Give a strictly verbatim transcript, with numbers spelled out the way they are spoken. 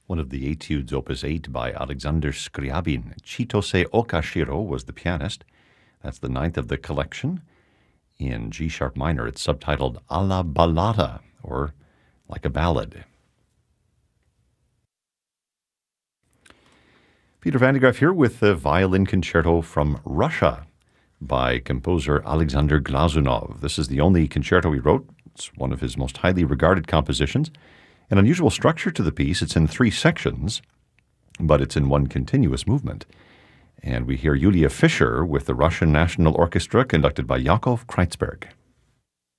one of the etudes, Opus eight, by Alexander Scriabin. Chitose Okashiro was the pianist. That's the ninth of the collection. In G-sharp minor, it's subtitled Alla Ballata, or like a ballad. Peter van de Graaff here with the violin concerto from Russia by composer Alexander Glazunov. This is the only concerto he wrote. It's one of his most highly regarded compositions. An unusual structure to the piece. It's in three sections, but it's in one continuous movement. And we hear Yulia Fischer with the Russian National Orchestra, conducted by Yakov Kreitzberg.